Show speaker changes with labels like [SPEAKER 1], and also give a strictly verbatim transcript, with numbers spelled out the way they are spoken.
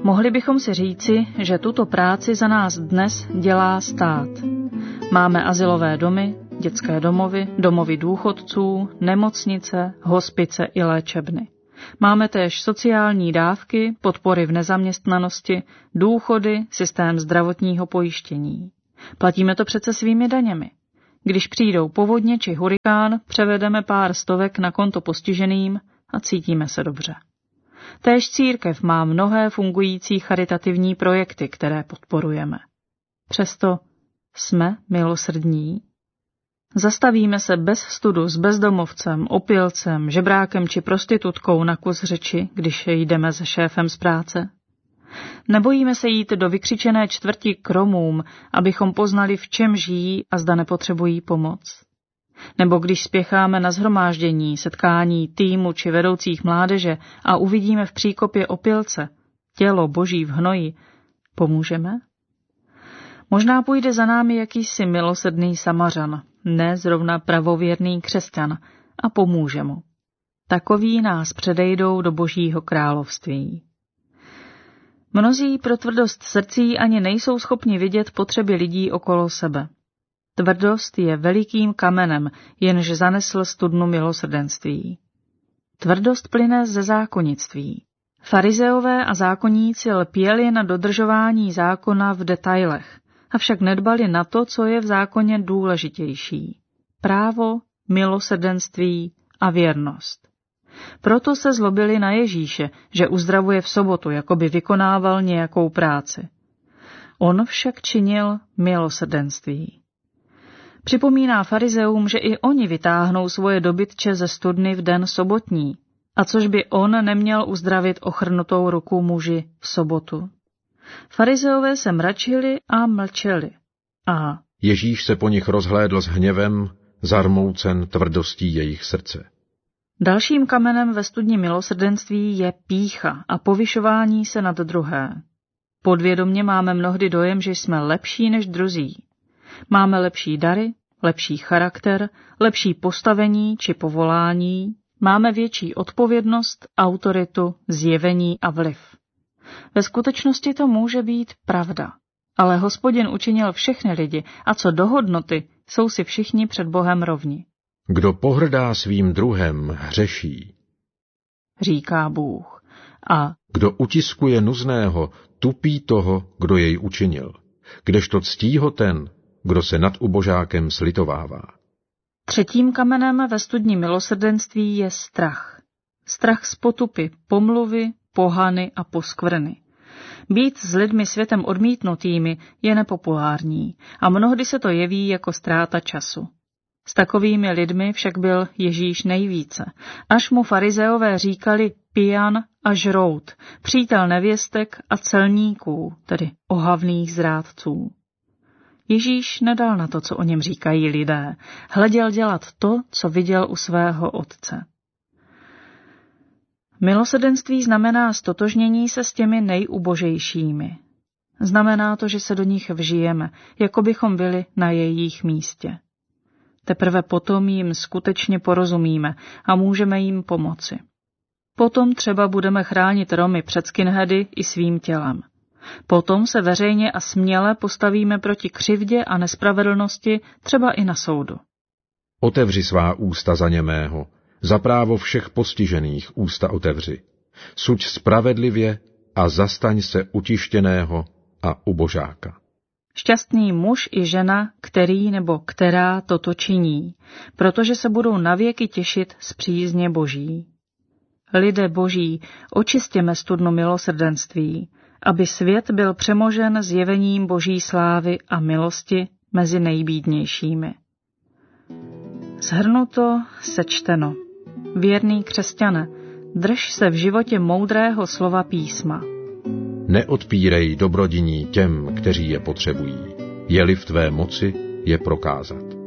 [SPEAKER 1] Mohli bychom si říci, že tuto práci za nás dnes dělá stát. Máme azylové domy, dětské domovy, domovy důchodců, nemocnice, hospice i léčebny. Máme též sociální dávky, podpory v nezaměstnanosti, důchody, systém zdravotního pojištění. Platíme to přece svými daněmi. Když přijdou povodně či hurikán, převedeme pár stovek na konto postiženým a cítíme se dobře. Též církev má mnohé fungující charitativní projekty, které podporujeme. Přesto jsme milosrdní. Zastavíme se bez studu s bezdomovcem, opilcem, žebrákem či prostitutkou na kus řeči, když jdeme se šéfem z práce? Nebojíme se jít do vykřičené čtvrti k Romům, abychom poznali, v čem žijí a zda nepotřebují pomoc? Nebo když spěcháme na shromáždění, setkání týmu či vedoucích mládeže a uvidíme v příkopě opilce, tělo Boží v hnoji, pomůžeme? Možná půjde za námi jakýsi milosrdný Samařan, ne zrovna pravověrný křesťan, a pomůže mu. Takoví nás předejdou do Božího království. Mnozí pro tvrdost srdcí ani nejsou schopni vidět potřeby lidí okolo sebe. Tvrdost je velikým kamenem, jenž zanesl studnu milosrdenství. Tvrdost plyne ze zákonnictví. Farizeové a zákonníci lpěli na dodržování zákona v detailech, avšak nedbali na to, co je v zákoně důležitější. Právo, milosrdenství a věrnost. Proto se zlobili na Ježíše, že uzdravuje v sobotu, jako by vykonával nějakou práci. On však činil milosrdenství. Připomíná farizeům, že i oni vytáhnou svoje dobytče ze studny v den sobotní, a což by on neměl uzdravit ochrnutou ruku muži v sobotu. Farizeové se mračili a mlčeli. A
[SPEAKER 2] Ježíš se po nich rozhlédl s hněvem, zarmoucen tvrdostí jejich srdce.
[SPEAKER 1] Dalším kamenem ve studni milosrdenství je pýcha a povyšování se nad druhé. Podvědomě máme mnohdy dojem, že jsme lepší než druzí. Máme lepší dary, lepší charakter, lepší postavení či povolání, máme větší odpovědnost, autoritu, zjevení a vliv. Ve skutečnosti to může být pravda, ale Hospodin učinil všechny lidi a co do hodnoty, jsou si všichni před Bohem rovni.
[SPEAKER 2] Kdo pohrdá svým druhem, hřeší,
[SPEAKER 1] říká Bůh. A
[SPEAKER 2] kdo utiskuje nuzného, tupí toho, kdo jej učinil, kdežto ctí ho ten, kdo se nad ubožákem slitovává.
[SPEAKER 1] Třetím kamenem ve studni milosrdenství je strach. Strach z potupy, pomluvy, pohany a poskvrny. Být s lidmi světem odmítnutými je nepopulární a mnohdy se to jeví jako ztráta času. S takovými lidmi však byl Ježíš nejvíce, až mu farizeové říkali pijan a žrout, přítel nevěstek a celníků, tedy ohavných zrádců. Ježíš nedal na to, co o něm říkají lidé, hleděl dělat to, co viděl u svého otce. Milosrdenství znamená stotožnění se s těmi nejubožejšími. Znamená to, že se do nich vžijeme, jako bychom byli na jejich místě. Teprve potom jim skutečně porozumíme a můžeme jim pomoci. Potom třeba budeme chránit Romy před skinheady i svým tělem. Potom se veřejně a směle postavíme proti křivdě a nespravedlnosti, třeba i na soudu.
[SPEAKER 2] Otevři svá ústa za němého, za právo všech postižených ústa otevři. Suď spravedlivě a zastaň se utištěného a ubožáka.
[SPEAKER 1] Šťastný muž i žena, který nebo která toto činí, protože se budou navěky těšit z přízně Boží. Lidé Boží, očistěme studnu milosrdenství, aby svět byl přemožen zjevením Boží slávy a milosti mezi nejbídnějšími. Shrnuto, sečteno. Věrný křesťane, drž se v životě moudrého slova písma.
[SPEAKER 2] Neodpírej dobrodiní těm, kteří je potřebují. Je-li v tvé moci je prokázat.